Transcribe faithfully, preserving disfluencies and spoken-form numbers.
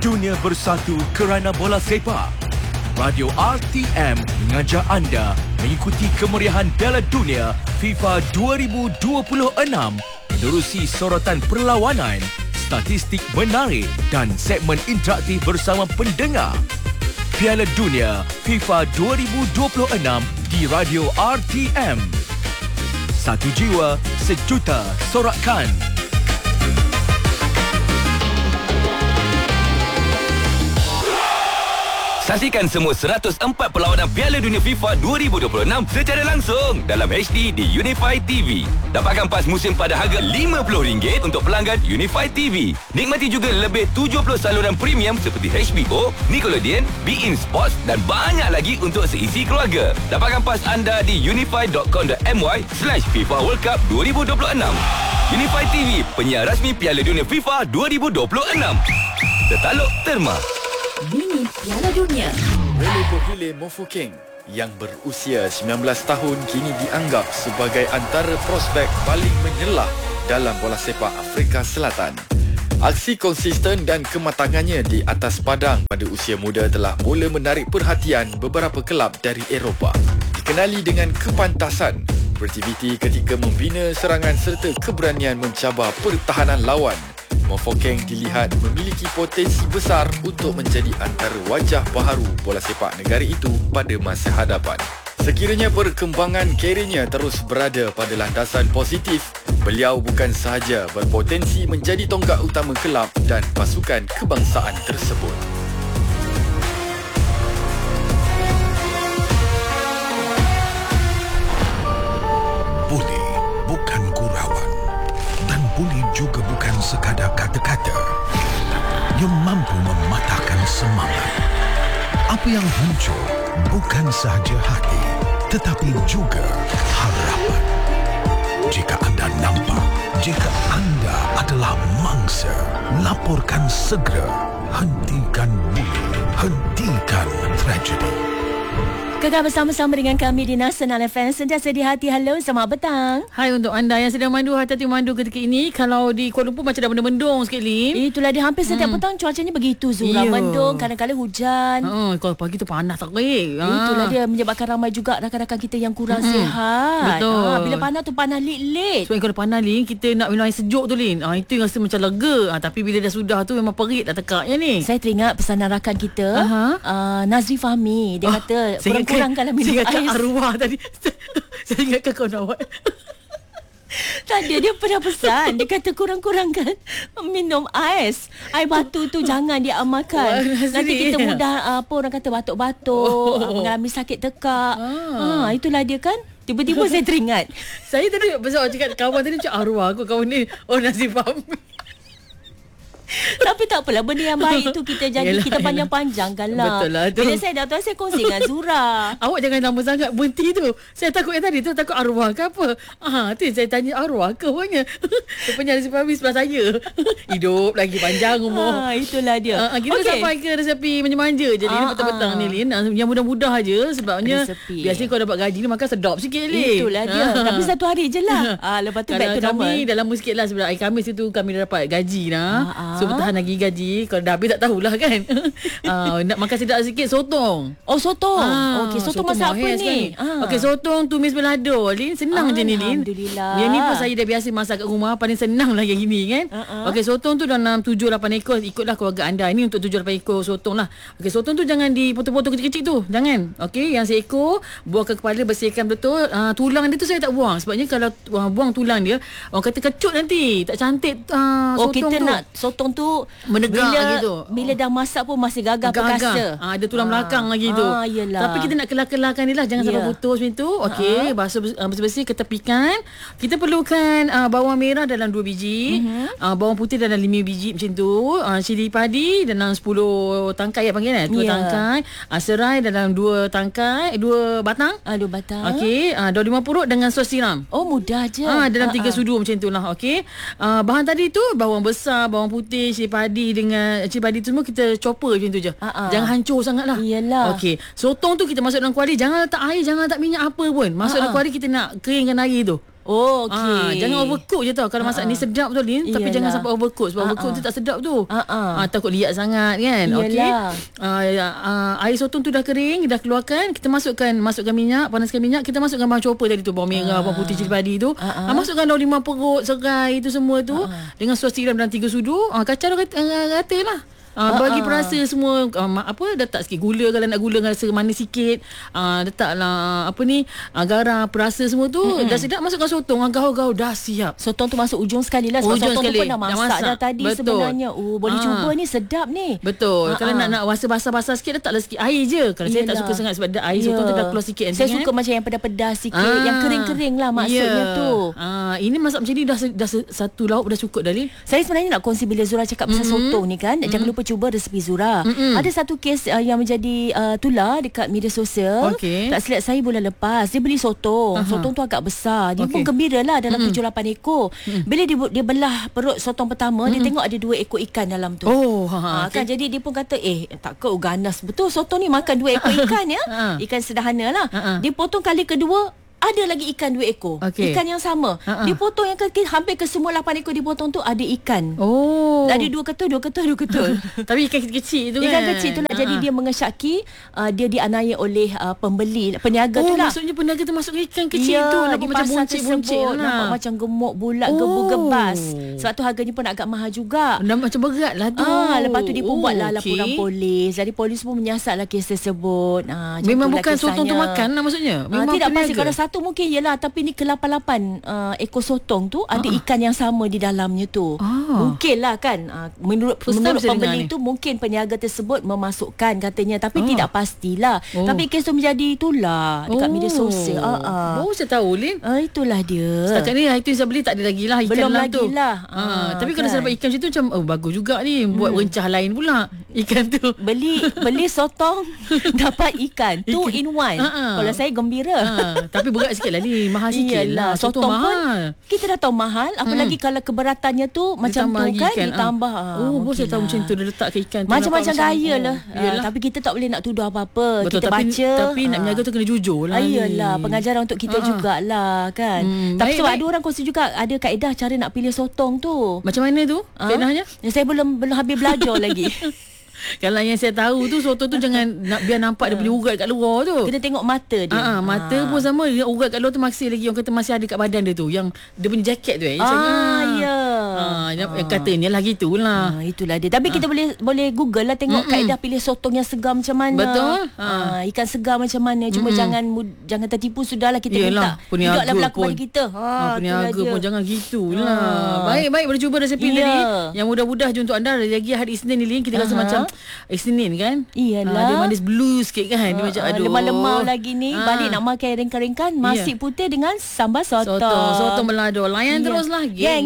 Dunia bersatu kerana bola sepak. Radio R T M mengajak anda mengikuti kemeriahan Piala Dunia FIFA dua ribu dua puluh enam menerusi sorotan perlawanan, statistik menarik dan segmen interaktif bersama pendengar. Piala Dunia FIFA dua ribu dua puluh enam di Radio R T M. Satu jiwa, sejuta sorakan. Saksikan semua seratus empat perlawanan Piala Dunia FIFA dua ribu dua puluh enam secara langsung dalam H D di Unify T V. Dapatkan pas musim pada harga lima puluh ringgit untuk pelanggan Unify T V. Nikmati juga lebih tujuh puluh saluran premium seperti H B O, Nickelodeon, beIN Sports dan banyak lagi untuk seisi keluarga. Dapatkan pas anda di unify dot com dot my slash FIFA World Cup dua ribu dua puluh enam. Unify T V, penyiar rasmi Piala Dunia FIFA dua ribu dua puluh enam. Tertaluk terma. Mini Piala Dunia. Boleh-boleh Mofokeng yang berusia sembilan belas tahun kini dianggap sebagai antara prospek paling menyelah dalam bola sepak Afrika Selatan. Aksi konsisten dan kematangannya di atas padang pada usia muda telah mula menarik perhatian beberapa kelab dari Eropah. Dikenali dengan kepantasan, beraktiviti ketika membina serangan serta keberanian mencabar pertahanan lawan, Mofokeng dilihat memiliki potensi besar untuk menjadi antara wajah baharu bola sepak negara itu pada masa hadapan. Sekiranya perkembangan keriernya terus berada pada landasan positif, beliau bukan sahaja berpotensi menjadi tonggak utama kelab dan pasukan kebangsaan tersebut. Buli bukan gurauan dan buli juga bukan sekadar kata-kata. Ia mampu mematahkan semangat. Apa yang hancur bukan sahaja hati, tetapi juga harapan. Jika anda nampak, jika anda adalah mangsa, laporkan segera. Hentikan buli, hentikan tragedi. Kekal bersama-sama dengan kami di Nasional F M. Sentiasa di hati. Halo, selamat petang. Hai untuk anda yang sedang mandu, hati-hati mandu ketika ini. Kalau di Kuala Lumpur macam dah mendung sikit, Lim. Itulah dia, hampir setiap hmm. petang cuacanya begitu, Zura. Iyo. Mendung, kadang-kadang hujan. Ha, kalau pagi tu panas tak baik. Ha. Itulah dia menyebabkan ramai juga rakan-rakan kita yang kurang hmm. sihat. Betul. Ha, bila panas tu panas lit-lit. Sebab kalau panas, Lim, kita nak minum air sejuk tu, Lim. Ha, itu yang rasa macam lega. Ha, tapi bila dah sudah tu memang perit dah tekaknya ni. Saya teringat pesanan rakan kita, uh, Nazri Fahmi. Dia oh, kata kurang-kurangkanlah minum air. Arwah tadi. Saya ingatkan kau nak buat. Tadi dia pernah pesan. Dia kata kurang-kurangkan minum ais. Air batu tu jangan dia amalkan. Oh, nanti kita mudah apa orang kata batuk-batuk, oh. mengalami sakit tekak. Ah. Ha, itulah dia kan. Tiba-tiba saya teringat. Saya tadi pasal cakap kawan tadi macam arwah aku, kawan ni. Oh, Nazri Fahmi. Tapi tak apalah, benda yang baik tu kita jadi, yalah, kita panjang-panjangkan lah. Betul lah tu. Bila saya dah tahu, saya kongsi dengan Zura. Awak jangan lama sangat berhenti tu. Saya takut yang tadi tu, takut arwah ke apa. Ah, tu saya tanya arwah ke rupanya. Rupanya Nazri Fahmi sebelah saya. Hidup lagi panjang umur. Ah, itulah dia. Ah, kita okay. sampai ke resepi manja-manja je, Lin. Ah, petang-petang ah. ni, Lin. Yang mudah-mudah aja. Sebabnya resepi. Biasanya kau dapat gaji ni makan sedap sikit, Lin. Itulah dia. Ah. Tapi satu hari je lah. Ah, lepas tu back to normal. Kami dah lama sikit lah sebelum hari Khamis itu kami dah dapat gaji lah. Ah, ah. So bertahan lagi gaji. Kalau dah habis tak tahulah kan. uh, nak makan sedap sikit sotong. Oh, sotong. Ah, okey, sotong, sotong masak apa ni? Ah. Okey, sotong tumis belado, Lin. Senang ah, je ni, Lin. Alhamdulillah. Yang ni pun saya dah biasa masak kat rumah. Paling senang lah yang gini kan. Uh-uh. Okey, sotong tu dalam tujuh lapan ekor. Ikutlah keluarga anda. Ini untuk tujuh lapan ekor sotong lah. Okey, sotong tu jangan dipotong-potong kecil-kecil tu. Jangan. Okey, yang seekor buangkan kepala, bersihkan betul. Uh, tulang dia tu saya tak buang. Sebabnya kalau uh, buang tulang dia, orang kata kecut nanti. Tak cantik uh, oh, sotong kita tu. nak sotong tu menegak bila, gitu. Bila dah masak pun masih gagah perkasa. Ah, ada tulang ah. belakang lagi tu. Ah, yelah. Tapi kita nak kelar-kelarkan ni lah. Jangan yeah. sampai putus macam tu. Okey, basuh uh, bersih-bersih, ketepikan. Kita perlukan uh, bawang merah dalam dua biji. Uh-huh. Uh, bawang putih dalam lima biji macam tu. Uh, cili padi dalam sepuluh tangkai ya panggil kan? dua yeah. tangkai. Uh, serai dalam dua tangkai. dua batang. Ah, dua batang. Okey, uh, daun limau purut dengan sos tiram. Oh, mudah je. Ah, dalam uh-huh. tiga sudu macam tu lah. Okey. Uh, bahan tadi tu bawang besar, bawang putih, cili padi dengan cili padi tu semua kita chopper macam tu je. Uh-uh. Jangan hancur sangat lah. Iyalah. Okey. Sotong tu kita masuk dalam kuali. Jangan letak air, jangan letak minyak apa pun. Masuk uh-uh. dalam kuali, kita nak keringkan air tu. Oh, okey. Ah, jangan overcook je tau. Kalau masak Ha-ha. ni sedap betul ni, tapi Iyalah. jangan sampai overcook sebab Ha-ha. overcook tu tak sedap tu. Ha-ha. Ah, takut liat sangat kan. Okey. Iyalah. Ah, ah, air sotong tu dah kering, dah keluarkan, kita masukkan masukkan minyak, panaskan minyak, kita masukkan bawang chopper tadi tu, bawang merah, bawang putih, cili padi tu. Ha-ha. Ah, masukkan daun lima perut, serai tu semua tu dengan sos tiram dalam tiga sudu. Ah, kacau rata, rata lah. Ah, bagi Ah, ah. perasa semua ah, ma- apa letak sikit gula kalau nak gula rasa manis sikit. Ah, letaklah apa ni ah, garam, perasa semua tu. Mm-mm. Dah sedap, masukkan sotong, ah, gaul-gaul dah siap. Sotong tu masuk ujung sekali lah sebab Ujung sotong sekali. tu pun dah Dah masak, masak. dah tadi Betul. sebenarnya. Oh, boleh Ah. cuba ni, sedap ni. Betul. Ah, Kalau ah. nak nak rasa basah-basah sikit, letaklah sikit air je. Kalau saya tak Yelah. suka sangat sebab dah air sotong tu dah keluar sikit. Saya nanti, suka kan? macam yang pedas-pedas sikit, Ah. yang kering-kering lah maksudnya Ya. tu. Ah, ini masak macam ni dah se- dah se- satu lauk dah cukup dah ni. Saya sebenarnya nak kongsi bila Zura cakap pasal Mm-mm. sotong ni kan. Jangan lupa cuba resepi Zura. Mm-mm. Ada satu kes uh, yang menjadi uh, tular dekat media sosial. Okey. Tak silap saya bulan lepas, dia beli sotong. Aha. Sotong tu agak besar. Dia Okey. pun gembira lah dalam Mm-mm. tujuh lapan ekor. Bila dia, dia belah perut sotong pertama, dia tengok ada dua ekor ikan dalam tu. Oh, ha, ha, Ha, okey. kan jadi dia pun kata eh takut ganas betul sotong ni makan dua ekor ikan ya. Ha. Ikan sederhana lah. Ha, ha. Dia potong kali kedua ada lagi ikan dua ekor. Okey. Ikan yang sama. Ha, ha. Dia potong yang ke, hampir ke semua lapan ekor dia potong tu ada ikan. Oh. Ada dua ketul, dua ketul, dua ketul. Tapi ikan kecil-kecil tu kan. Ikan kecil tu lah. Jadi dia mengesyaki uh, dia dianiaya oleh uh, pembeli, peniaga Oh, tu lah. maksudnya peniaga tu masuk ikan kecil Ya, tu. di Nampak macam pasar buncit-buncit tersebut, lah. nampak macam gemuk bulat, Oh. gebu-gebas. Sebab tu harganya pun agak mahal juga. Dah macam berat lah tu. Ah, lepas tu dia pun Oh, buatlah okey. laporan polis. Jadi polis pun menyiasatlah kes tersebut. Ah, macam Memang itulah bukan sotong tu kisahnya. makan lah maksudnya. Ah, Memang tidak pasti. peniaga. Kalau satu mungkin yelah, tapi ni ke lapan-lapan uh, ekor sotong tu ada Ah, ah. ikan yang sama di dalamnya tu. Ah. Mungkin lah kan. Uh, menurut First time menurut saya dengar pembeli ni. tu mungkin peniaga tersebut memasukkan katanya, tapi Ah. tidak pastilah. Oh. Tapi kes tu menjadi itulah dekat Oh. media sosial. Ah, ah. Baru saya tahu, Lin. Ah, itulah dia. Setakat ni itu yang saya beli tak ada lagi lah ikan Belum dalam lagi tu. lah. Ah, Ah, tapi kalau kan. saya dapat ikan macam tu macam oh bagus juga ni. Buat rencah lain pula ikan tu. Beli beli sotong dapat ikan two Ikan. in one. Ah, ah. Kalau saya gembira. Ah, tapi berat sikit lah ni. Mahal sikit Iyalah, lah. Sotong sotong pun mahal. kita dah tahu mahal, apalagi kalau keberatannya tu macam Ditambah tu lagi kan ikan, ah. ditambah. ah, Oh, bos saya tahu mungkinlah. macam tu dia letak ke ikan tu. Macam-macam nampak gaya macam- lah. Oh, Ah, Yelah. tapi kita tak boleh nak tuduh apa-apa. Betul, Kita tapi, baca. Tapi nak ah. menjaga tu kena jujur lah. Ah, ni. Iyalah, pengajaran untuk kita Ah, ah. jugalah kan. Hmm, Tapi baik, sebab baik. ada orang kongsi juga ada kaedah cara nak pilih sotong tu. Macam mana tu? Ah, Kaedahnya? yang saya belum belum habis belajar lagi. Kalau yang saya tahu tu sotong tu jangan nak biar nampak dia punya urat kat luar tu. Kena tengok mata dia. Ah, ah, mata Ah. pun sama, dia urat kat luar tu masih lagi orang kata masih ada kat badan dia tu, yang dia punya jaket tu eh. Yang Ah, cakap, ya. Ah, yang, yang katanya lah gitulah. Ah, itulah dia. Tapi kita boleh boleh Google lah tengok Mm-mm. kaedah pilih sotong yang segar macam mana. Betul. Ah, ikan segar macam mana. Cuma Mm-mm. jangan mud- jangan tertipu, sudahlah kita Yelah, minta. peniaga Tidaklah berlaku pun. pada kita. Ha, Ah, peniaga itulah pun dia. jangan gitulah. Ah. Baik-baik boleh cuba resepi Ya. tadi. Yang mudah-mudah je untuk anda. Lagi hari Isnin ni Lin, kita rasa Aha. macam Isnin kan. Iyalah. Ah, dia manis blue sikit kan. Dia Ah, macam ah, aduh. lemah-lemah lagi ni. Ah. Balik nak makan ringkan-ringkan. Nasi Ya. putih dengan sambal sotong. Sotong. Sotong belado. Layan Ya. teruslah. Geng.